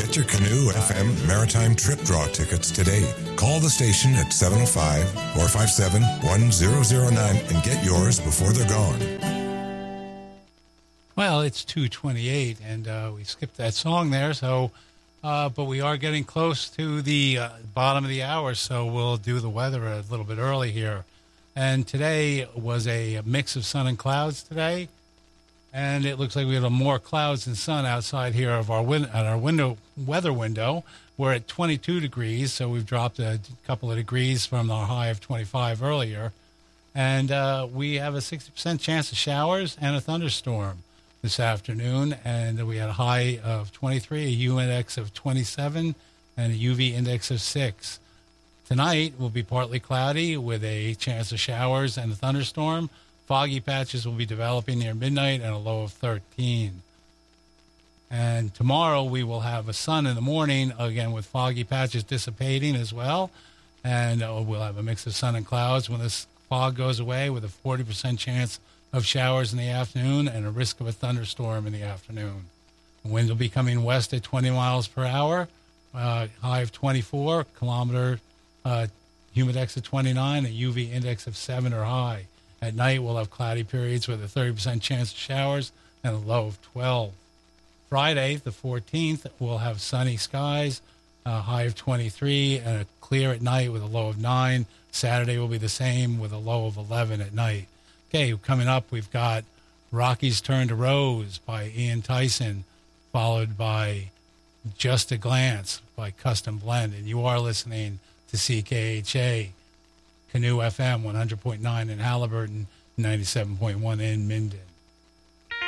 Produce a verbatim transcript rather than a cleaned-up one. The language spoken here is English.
Get your Canoe F M Maritime Trip Draw tickets today. Call the station at seven oh five, four five seven, one zero zero nine and get yours before they're gone. Well, it's two twenty-eight, and uh, we skipped that song there, so uh, but we are getting close to the uh, bottom of the hour, so we'll do the weather a little bit early here. And today was a mix of sun and clouds today, and it looks like we have more clouds than sun outside here of our win- at our window weather window. We're at twenty-two degrees, so we've dropped a couple of degrees from our high of twenty-five earlier. And uh, we have a sixty percent chance of showers and a thunderstorm this afternoon. And we had a high of twenty-three, a U index of twenty-seven, and a U V index of six. Tonight will be partly cloudy with a chance of showers and a thunderstorm. Foggy patches will be developing near midnight and a low of thirteen. And tomorrow we will have a sun in the morning, again with foggy patches dissipating as well. And uh, we'll have a mix of sun and clouds when this fog goes away, with a forty percent chance of showers in the afternoon and a risk of a thunderstorm in the afternoon. The wind will be coming west at twenty miles per hour, uh, high of twenty-four, kilometer, uh, humidex of twenty-nine, a U V index of seven or high. At night, we'll have cloudy periods with a thirty percent chance of showers and a low of twelve. Friday, the fourteenth, we'll have sunny skies, a high of twenty-three, and a clear at night with a low of nine. Saturday will be the same with a low of eleven at night. Okay, coming up, we've got Rocky's Turn to Rose by Ian Tyson, followed by Just a Glance by Custom Blend. And you are listening to C K H A, Canoe F M one hundred point nine in Halliburton, ninety-seven point one in Minden.